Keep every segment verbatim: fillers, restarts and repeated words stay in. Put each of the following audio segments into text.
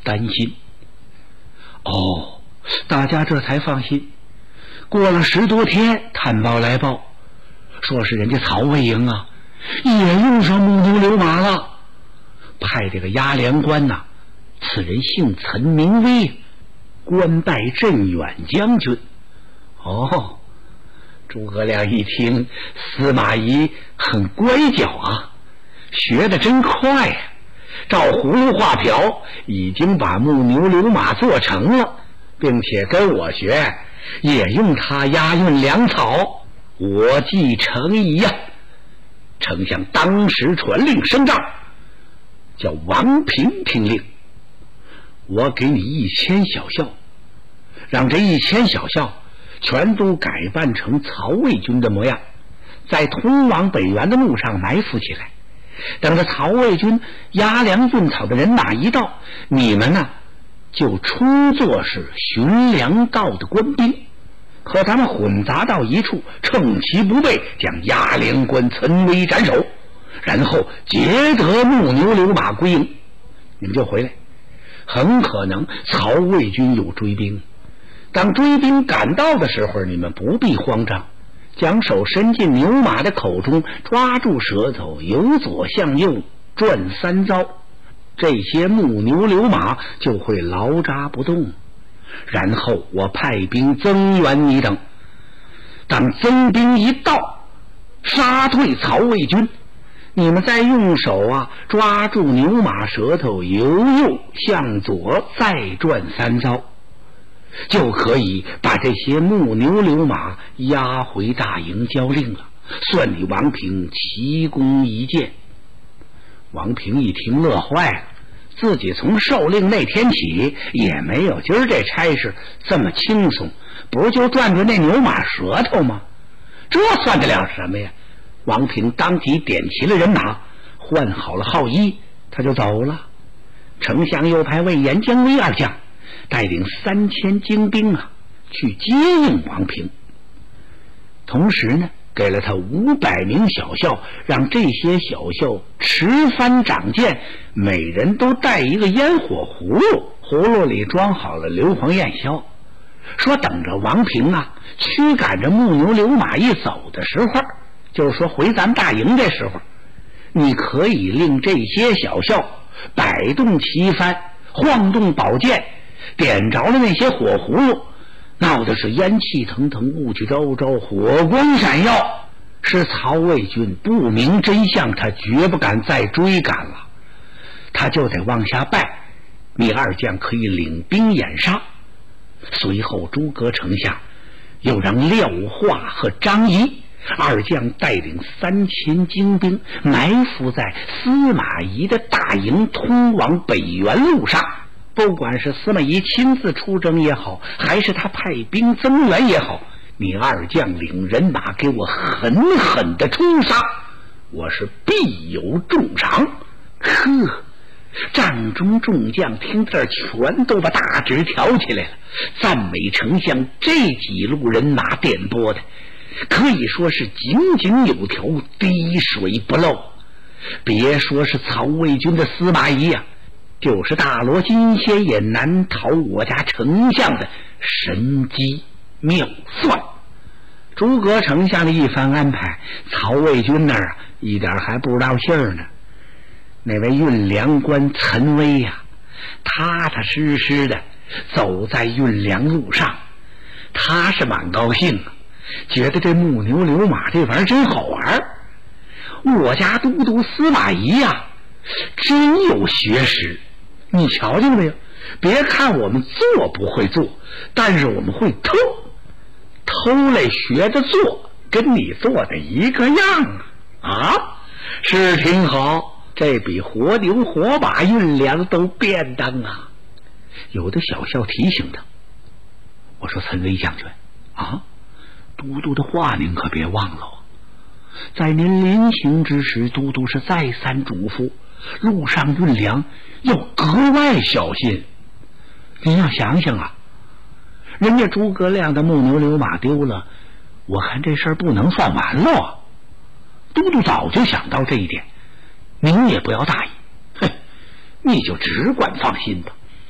担心。哦，大家这才放心。过了十多天，探报来报，说是人家曹魏营啊，也用上木牛流马了，派这个押粮官呐、啊，此人姓岑，名威，官拜镇远将军。哦，诸葛亮一听，司马懿很乖巧啊，学得真快呀、啊！照葫芦画瓢，已经把木牛流马做成了，并且跟我学，也用它押运粮草。我既诚意呀！丞相当时传令升帐，叫王平听令。我给你一千小校，让这一千小校全都改扮成曹魏军的模样，在通往北原的路上埋伏起来。等着曹魏军押粮运草的人马一到，你们呢就充作是巡粮道的官兵，和他们混杂到一处，趁其不备，将押粮官岑威斩首，然后劫得木牛流马归营。你们就回来，很可能曹魏军有追兵，当追兵赶到的时候，你们不必慌张，将手伸进牛马的口中，抓住舌头，由左向右转三遭，这些木牛流马就会劳扎不动。然后我派兵增援你等，当增兵一到，杀退曹魏军，你们再用手啊抓住牛马舌头，由右向左再转三遭，就可以把这些木牛流马押回大营交令了，算你王平奇功一件。王平一听乐坏了，自己从受令那天起也没有今儿这差事这么轻松，不就转转那牛马舌头吗？这算得了什么呀？王平当即点齐了人马，换好了号衣，他就走了。丞相又派魏延、姜维二将带领三千精兵啊，去接应王平。同时呢，给了他五百名小校，让这些小校持幡掌剑，每人都带一个烟火葫芦，葫芦里装好了硫磺焰硝。说等着王平啊驱赶着木牛流马一走的时候，就是说回咱大营这时候，你可以令这些小校摆动旗幡，晃动宝剑，点着了那些火葫芦，闹的是烟气腾腾，雾气昭昭，火光闪耀，使曹魏军不明真相，他绝不敢再追赶了，他就得往下拜，你二将可以领兵掩杀。随后诸葛丞相又让廖化和张仪二将带领三千精兵埋伏在司马懿的大营通往北原路上，不管是司马懿亲自出征也好，还是他派兵增援也好，你二将领人马给我狠狠的冲杀，我是必有重赏。呵，帐中众将听这儿全都把大指挑起来了，赞美丞相这几路人马点拨的可以说是井井有条，滴水不漏。别说是曹魏军的司马懿啊，就是大罗金仙也难逃我家丞相的神机妙算。诸葛丞相的一番安排，曹魏军那儿啊一点还不知道信儿呢。那位运粮官岑威呀、啊，踏踏实实的走在运粮路上，他是蛮高兴啊，觉得这木牛流马这玩意儿真好玩。我家都督司马懿呀、啊，真有学识，你瞧见没有？别看我们做不会做，但是我们会偷，偷来学着做，跟你做的一个样啊！啊，是挺好。这比活牛活马运粮都便当啊！有的小校提醒他，我说岑威将军啊，都督的话您可别忘了啊！在您临行之时，都督是再三嘱咐，路上运粮要格外小心。您要想想啊，人家诸葛亮的木牛流马丢了，我看这事儿不能算完了啊！都督早就想到这一点。您也不要大意，哼，你就只管放心吧。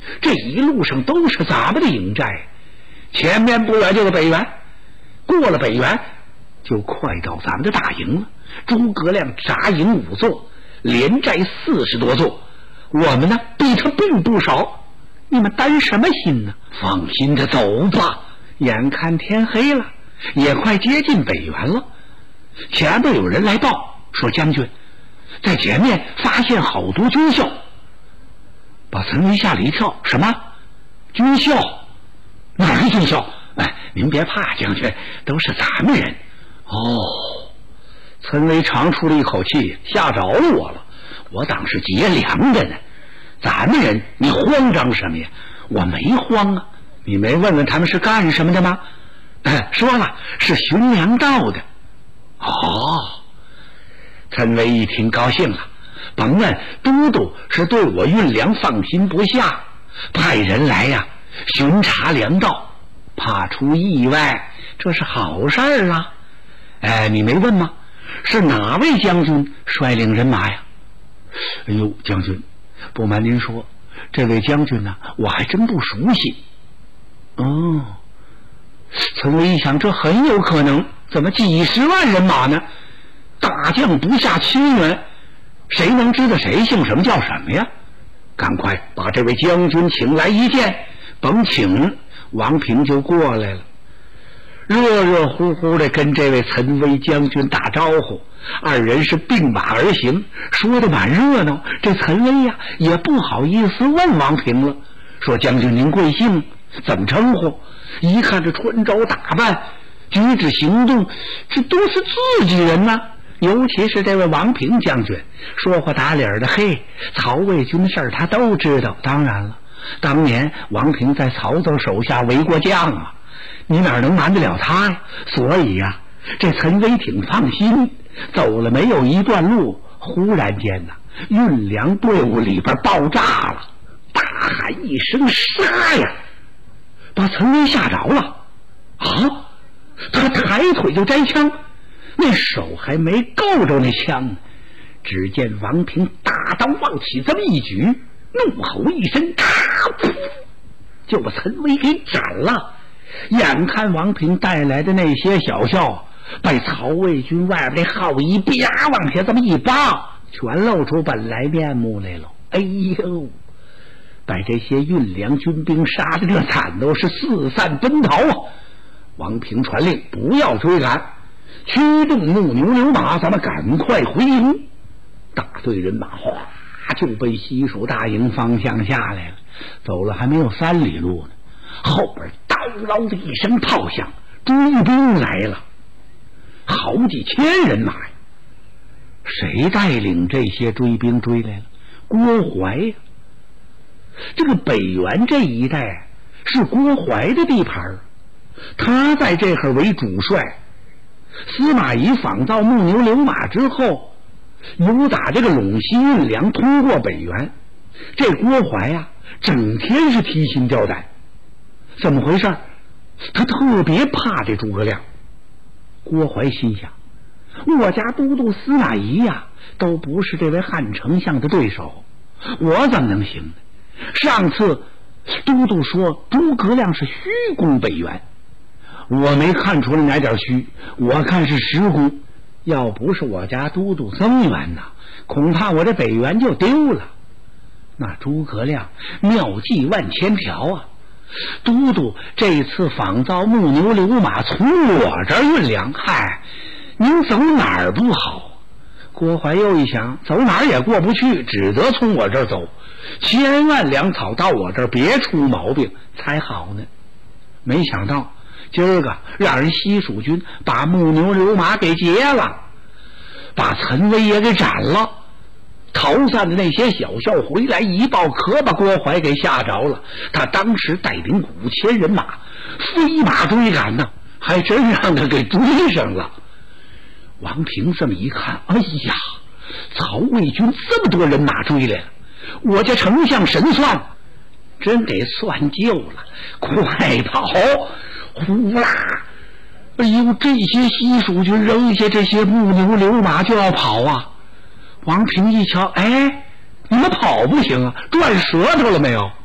这一路上都是咱们的营寨，前面不远就是北原，过了北原就快到咱们的大营了。诸葛亮扎营五座，连寨四十多座，我们呢比他并不少，你们担什么心呢？放心的走吧，眼看天黑了，也快接近北原了。前面有人来报说，将军在前面发现好多军校，把陈威吓了一跳。什么军校？哪个军校？哎，您别怕，将军，都是咱们人。哦，陈威长出了一口气，吓着我了，我当是劫粮的呢。咱们人，你慌张什么呀？我没慌啊。你没问问他们是干什么的吗？哎，说了，是巡粮道的。哦，陈威一听高兴了，甭问，都督是对我运粮放心不下，派人来呀巡查粮道，怕出意外，这是好事儿啊。哎，你没问吗？是哪位将军率领人马呀？哎呦，将军，不瞒您说，这位将军呢，我还真不熟悉。哦，陈威一想，这很有可能，怎么几十万人马呢？大将不下亲缘，谁能知道谁姓什么叫什么呀？赶快把这位将军请来一见。甭请，王平就过来了，热热乎乎的跟这位陈威将军打招呼。二人是并马而行，说的蛮热闹。这陈威呀也不好意思问王平了，说将军您贵姓，怎么称呼？一看这穿着打扮，举止行动，这都是自己人呢、啊。尤其是这位王平将军，说话打脸的，嘿，曹魏军事他都知道。当然了，当年王平在曹操手下为过将啊，你哪能瞒得了他呀？所以呀、啊，这陈威挺放心。走了没有一段路，忽然间呢、啊，运粮队伍里边爆炸了，大喊一声杀呀，把陈威吓着了。啊，他抬腿就摘枪，那手还没够着那枪呢，只见王平大刀往起这么一举，怒吼一声，咔，噗，就把陈威给斩了。眼看王平带来的那些小校被曹魏军外边那号一啪往下这么一扒，全露出本来面目来了。哎呦，把这些运粮军兵杀的这惨，都是四散奔逃啊！王平传令，不要追赶，驱动木牛流马，咱们赶快回营。大队人马哗就奔西蜀大营方向下来了，走了还没有三里路呢，后边叨嗷的一声炮响，追兵来了，好几千人马呀！谁带领这些追兵追来了？郭淮呀！这个北原这一带是郭淮的地盘，他在这儿为主帅。司马懿仿造木牛流马之后，由打这个陇西运粮通过北原，这郭淮呀，整天是提心吊胆。怎么回事？他特别怕这诸葛亮。郭淮心想，我家都督司马懿呀，都不是这位汉丞相的对手，我怎么能行呢？上次都督说诸葛亮是虚攻北原，我没看出来哪点虚，我看是实攻。要不是我家都督增援呐，恐怕我这北原就丢了。那诸葛亮妙计万千条啊！都督这次仿造木牛流马从我这儿运粮，嗨，您走哪儿不好？郭淮又一想，走哪儿也过不去，只得从我这儿走，千万粮草到我这儿别出毛病才好呢。没想到今儿个让人西蜀军把木牛流马给劫了，把陈威也给斩了。逃散的那些小校回来一报，可把郭淮给吓着了。他当时带领五千人马飞马追赶呢，还真让他给追上了。王平这么一看，哎呀，曹魏军这么多人马追来了，我家丞相神算真给算旧了，快跑！呼啦！哎呦，这些西蜀军扔下这些木牛流马就要跑啊！王平一瞧，哎，你们跑不行啊，转舌头了没有？